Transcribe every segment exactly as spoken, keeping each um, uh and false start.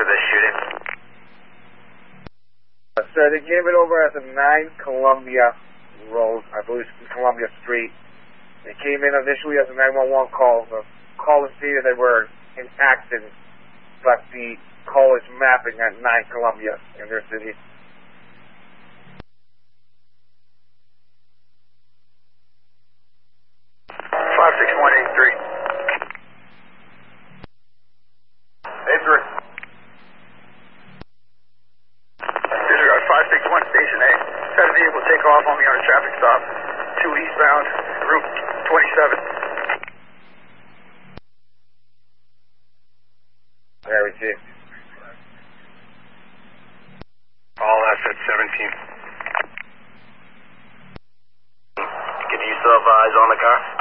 this shooting? Uh, sir, they gave it over as a nine Columbia Road, I believe it's Columbia Street. They came in initially as a nine one one call. The caller stated they were in Acton, but the call is mapping at nine Columbia in their city. five six one eight three. eight three. Disregard five six one Station A. Had a vehicle take off on me on a traffic stop. two eastbound, Route twenty-seven. There we see. All assets seventeen. Do you still have eyes on the car?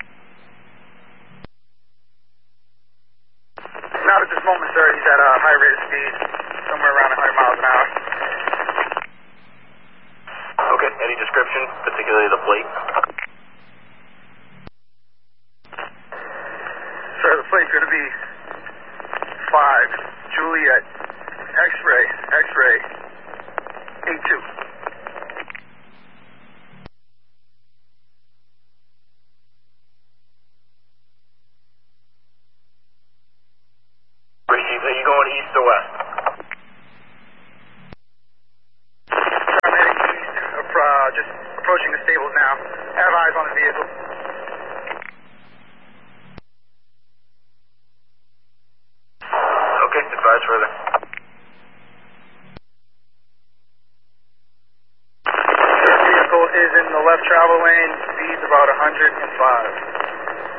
Not at this moment, sir. He's at a high rate of speed, somewhere around one hundred miles an hour. Okay, any description, particularly the plate? Sir, the plate's going to be five, Juliet, X-ray, X-ray, eight two. Are you going east or west? I'm heading east, uh, just approaching the stables now. Have eyes on the vehicle. Okay, advise further. The vehicle is in the left travel lane, speed's about one hundred five.